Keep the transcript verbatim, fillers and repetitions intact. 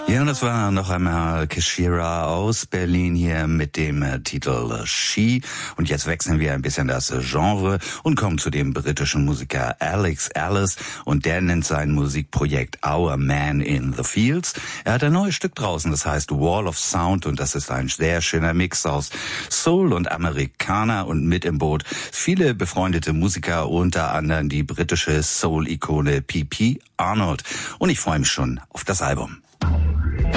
Ja, und das war noch einmal Keshira aus Berlin hier mit dem äh, Titel She. Und jetzt wechseln wir ein bisschen das äh, Genre und kommen zu dem britischen Musiker Alex Ellis. Und der nennt sein Musikprojekt Our Man in the Fields. Er hat ein neues Stück draußen, das heißt Wall of Sound. Und das ist ein sehr schöner Mix aus Soul und Amerikaner. Und mit im Boot viele befreundete Musiker, unter anderem die britische Soul-Ikone P P Arnold. Und ich freue mich schon auf das Album.